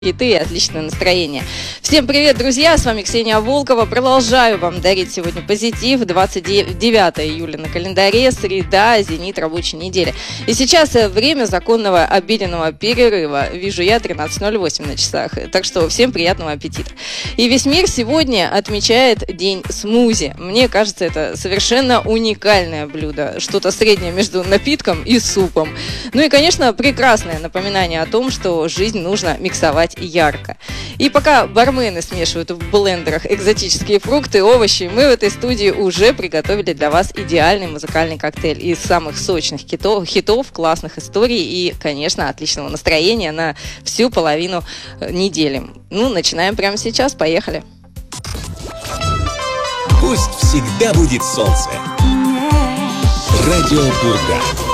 хиты и отличное настроение. Всем привет, друзья! С вами Ксения Волкова. Продолжаю вам дарить сегодня позитив. 29 июля на календаре, среда, зенит рабочей недели. И сейчас время законного обеденного перерыва. Вижу я 13:08 на часах. Так что всем приятного аппетита. И весь мир сегодня отмечает День смузи. Мне кажется, это совершенно уникальное блюдо. Что-то среднее между напитком и супом. Ну и, конечно, прекрасное напоминание о том, что жизнь нужно миксовать ярко. И пока бармены смешивают в блендерах экзотические фрукты и овощи, мы в этой студии уже приготовили для вас идеальный музыкальный коктейль из самых сочных хитов, классных историй и, конечно, отличного настроения на всю половину недели. Ну, начинаем прямо сейчас. Поехали! Пусть всегда будет солнце. Радио Бурга.